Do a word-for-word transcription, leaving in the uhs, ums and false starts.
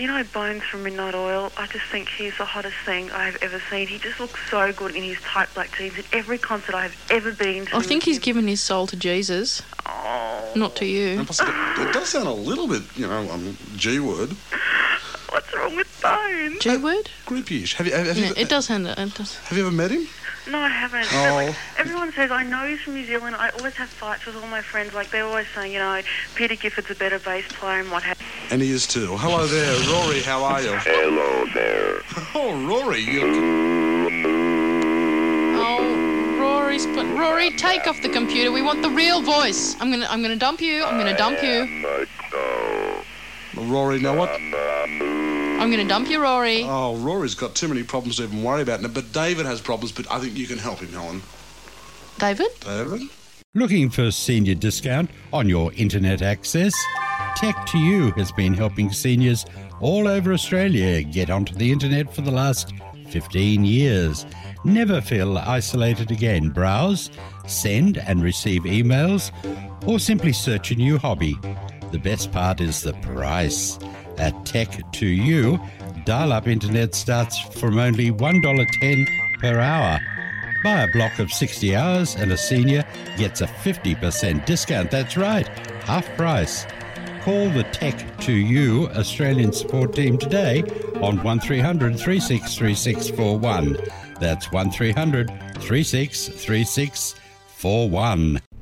you know, Bones from Midnight Oil, I just think he's the hottest thing I've ever seen. He just looks so good in his tight black jeans at every concert I've ever been to. I think he's given his soul to Jesus, Oh. not to you. And plus, it, it does sound a little bit, you know, um, G-word. What's wrong with Bones? G-word? Groupie-ish. Have you, have, have Yeah, you, it does sound... It does. have you ever met him? No, I haven't. Oh. But, like, everyone says, I know he's from New Zealand. I always have fights with all my friends. Like, they're always saying, you know, Peter Gifford's a better bass player and what have you. And he is too. Hello there, Rory, how are you? Hello there. Oh, Rory, you... Oh, Rory's... But Rory, take off the computer. We want the real voice. I'm gonna, I'm gonna dump you. I'm gonna dump you. Rory, now what... I'm gonna dump you, Rory. Oh, Rory's got too many problems to even worry about now, but David has problems, but I think you can help him, Helen. David? David? Looking for a senior discount on your internet access? Tech to You has been helping seniors all over Australia get onto the internet for the last fifteen years. Never feel isolated again. Browse, send and receive emails, or simply search a new hobby. The best part is the price. At Tech to You, dial-up internet starts from only one dollar ten per hour. Buy a block of sixty hours and a senior gets a fifty percent discount. That's right, half price. Call the Tech to You Australian support team today on one three hundred, three six three six four one. That's one three hundred, three six three six four one.